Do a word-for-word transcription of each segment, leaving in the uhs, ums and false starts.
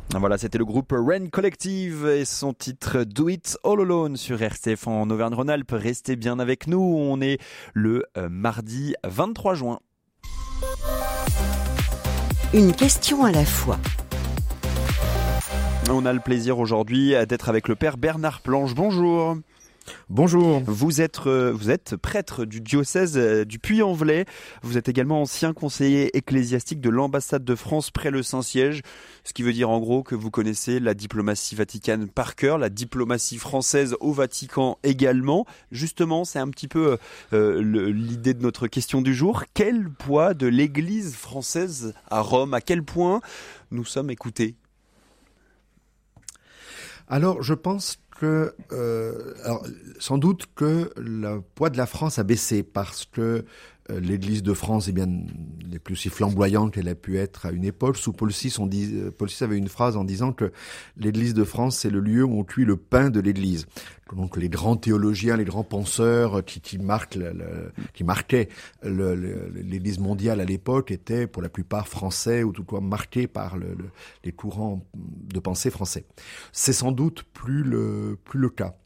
Voilà, c'était le groupe Rain Collective et son titre Do It All Alone sur R C F en Auvergne-Rhône-Alpes. Restez bien avec nous, on est le euh, mardi vingt-trois juin. Une question à la fois. On a le plaisir aujourd'hui d'être avec le père Bernard Planche. Bonjour. Bonjour. Vous êtes, euh, vous êtes prêtre du diocèse euh, du Puy-en-Velay. Vous êtes également ancien conseiller ecclésiastique de l'ambassade de France près le Saint-Siège. Ce qui veut dire en gros que vous connaissez la diplomatie vaticane par cœur, la diplomatie française au Vatican également. Justement, c'est un petit peu euh, le, l'idée de notre question du jour. Quel poids de l'Église française à Rome? À quel point nous sommes écoutés? Alors, je pense que, euh, alors, sans doute que le poids de la France a baissé parce que euh, l'Église de France, eh bien, n'est plus si flamboyante qu'elle a pu être à une époque. Sous Paul six, on dit, Paul six avait une phrase en disant que l'Église de France, c'est le lieu où on cuit le pain de l'Église. Donc, les grands théologiens, les grands penseurs qui, qui marquent, le, le, qui marquaient le, le, l'Église mondiale à l'époque étaient pour la plupart français ou tout cas marqués par le, le, les courants de pensée français. C'est sans doute plus le, plus le cas.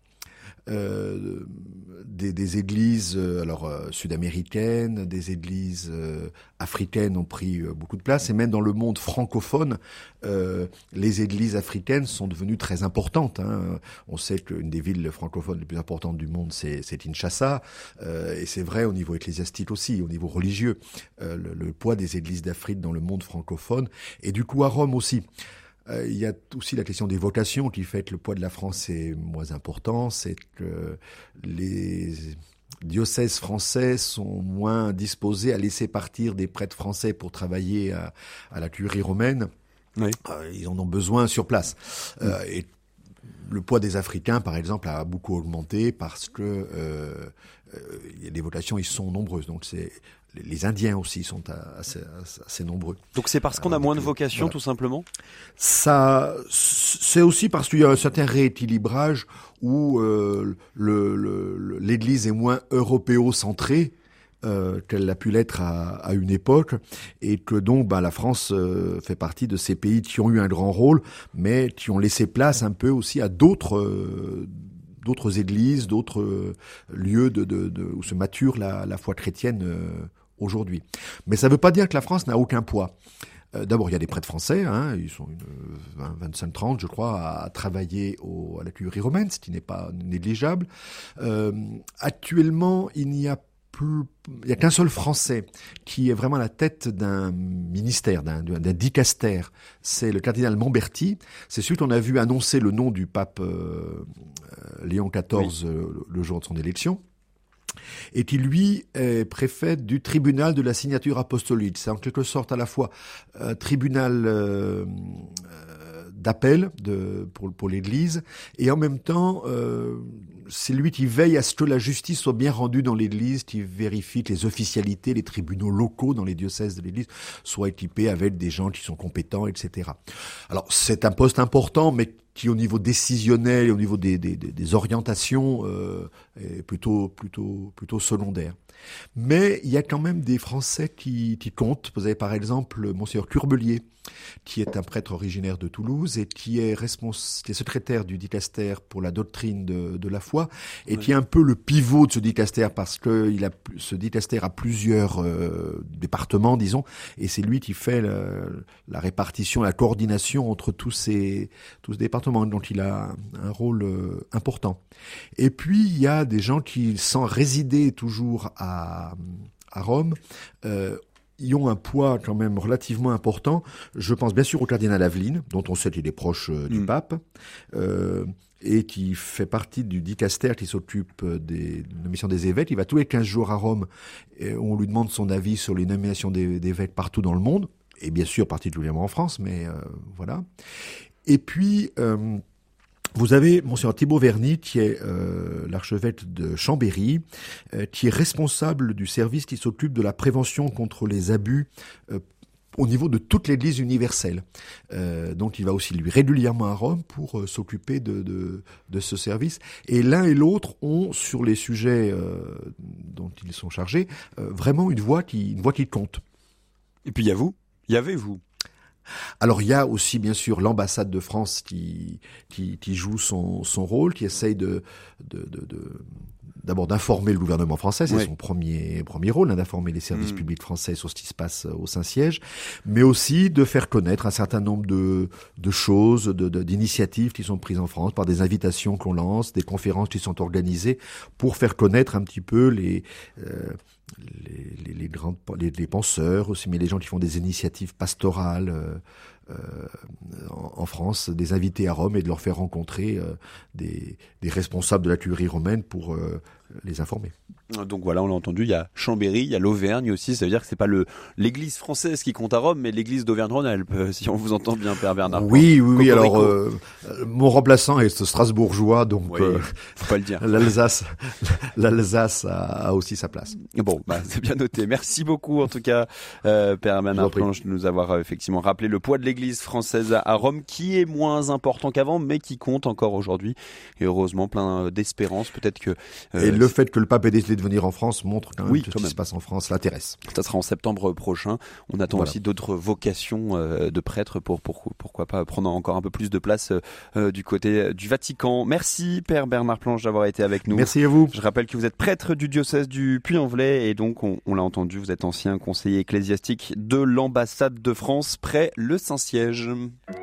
Euh, des, des églises euh, alors euh, sud-américaines, des églises euh, africaines ont pris euh, beaucoup de place, et même dans le monde francophone, euh, les églises africaines sont devenues très importantes. Hein. On sait qu'une des villes francophones les plus importantes du monde, c'est, c'est Kinshasa, euh, et c'est vrai au niveau ecclésiastique aussi, au niveau religieux, euh, le, le poids des églises d'Afrique dans le monde francophone, et du coup à Rome aussi. Euh, il y a aussi la question des vocations qui fait que le poids de la France est moins important, c'est que les diocèses français sont moins disposés à laisser partir des prêtres français pour travailler à, à la curie romaine. Oui. Euh, ils en ont besoin sur place. Euh, et le poids des Africains, par exemple, a beaucoup augmenté parce que euh, euh, les vocations, ils sont nombreuses. Donc c'est les Indiens aussi sont assez, assez nombreux. Donc c'est parce qu'on a moins de vocations, voilà. Tout simplement? Ça, c'est aussi parce qu'il y a un certain rééquilibrage où euh, le, le, l'Église est moins européocentrée euh, qu'elle a pu l'être à, à une époque, et que donc bah, la France euh, fait partie de ces pays qui ont eu un grand rôle, mais qui ont laissé place un peu aussi à d'autres... Euh, d'autres églises, d'autres euh, lieux de, de, de, où se mature la, la foi chrétienne euh, aujourd'hui. Mais ça ne veut pas dire que la France n'a aucun poids. Euh, d'abord, il y a des prêtres français, hein, ils sont une vingt, vingt-cinq, trente, je crois, à travailler au, à la curie romaine, ce qui n'est pas négligeable. Euh, actuellement, il n'y a plus, il n'y a qu'un seul Français qui est vraiment à la tête d'un ministère, d'un, d'un dicastère. C'est le cardinal Mamberti. C'est celui qu'on a vu annoncer le nom du pape euh, Léon quatorze, oui. euh, le jour de son élection. Et qui, lui, est préfet du tribunal de la signature apostolique. C'est en quelque sorte à la fois un tribunal euh, d'appel de, pour, pour l'Église, et en même temps, euh, c'est lui qui veille à ce que la justice soit bien rendue dans l'Église, qui vérifie que les officialités, les tribunaux locaux dans les diocèses de l'Église soient équipés avec des gens qui sont compétents, et cetera. Alors, c'est un poste important, mais qui, au niveau décisionnel et au niveau des, des, des orientations, euh, est plutôt, plutôt, plutôt secondaire. Mais il y a quand même des Français qui, qui comptent. Vous avez par exemple Monseigneur Curbelier, qui est un prêtre originaire de Toulouse et qui est, respons- qui est secrétaire du dicaster pour la doctrine de, de la foi, et oui. qui est un peu le pivot de ce dicaster parce que il a, ce dicaster a plusieurs euh, départements, disons, et c'est lui qui fait la, la répartition, la coordination entre tous ces, tous ces départements. Donc il a un rôle euh, important. Et puis il y a des gens qui, sans résider toujours à, à Rome, euh, ils ont un poids quand même relativement important. Je pense bien sûr au cardinal Aveline, dont on sait qu'il est proche euh, du mmh. pape, euh, et qui fait partie du dicaster qui s'occupe des nominations des évêques. Il va tous les quinze jours à Rome, et on lui demande son avis sur les nominations des, d'évêques partout dans le monde, et bien sûr particulièrement en France, mais euh, voilà. Et puis... Euh, Vous avez Monseigneur Thibaut Verny, qui est euh, l'archevêque de Chambéry, euh, qui est responsable du service qui s'occupe de la prévention contre les abus euh, au niveau de toute l'Église universelle. Euh, donc il va aussi lui régulièrement à Rome pour euh, s'occuper de, de, de ce service. Et l'un et l'autre ont, sur les sujets euh, dont ils sont chargés, euh, vraiment une voix qui, une voix qui compte. Et puis il y a vous, il y avait vous. Alors il y a aussi bien sûr l'ambassade de France qui qui, qui joue son, son rôle, qui essaye de, de, de, de d'abord d'informer le gouvernement français, c'est oui. son premier premier rôle, hein, d'informer les services mmh. publics français sur ce qui se passe au Saint-Siège, mais aussi de faire connaître un certain nombre de de choses, de, de d'initiatives qui sont prises en France par des invitations qu'on lance, des conférences qui sont organisées pour faire connaître un petit peu les euh, les, les, les grands les, les penseurs aussi, mais les gens qui font des initiatives pastorales euh, euh, en, en France, des invités à Rome et de leur faire rencontrer euh, des, des responsables de la curie romaine pour euh, les informer. Donc voilà, on l'a entendu, il y a Chambéry, il y a l'Auvergne aussi, ça veut dire que c'est pas le l'église française qui compte à Rome, mais l'église d'Auvergne-Rhône-Alpes, si on vous entend bien, Père Bernard. Oui, oui, oui, alors euh, mon remplaçant est strasbourgeois, donc oui, euh, faut pas le dire. L'Alsace, l'Alsace a, a aussi sa place. Bon, bah c'est bien noté. Merci beaucoup en tout cas, euh, Père Bernard Planche, de nous avoir euh, effectivement rappelé le poids de l'église française à Rome, qui est moins important qu'avant, mais qui compte encore aujourd'hui. Et heureusement, plein d'espérance, peut-être que. Euh, Et le fait que le pape ait décidé de venir en France montre quand même oui, que quand ce qui même. se passe en France l'intéresse. Ça sera en septembre prochain. On attend voilà. aussi d'autres vocations euh, de prêtres pour, pour pourquoi pas prendre encore un peu plus de place euh, du côté du Vatican. Merci Père Bernard Planche d'avoir été avec nous. Merci à vous. Je rappelle que vous êtes prêtre du diocèse du Puy-en-Velay et donc on, on l'a entendu, vous êtes ancien conseiller ecclésiastique de l'ambassade de France près le Saint-Siège.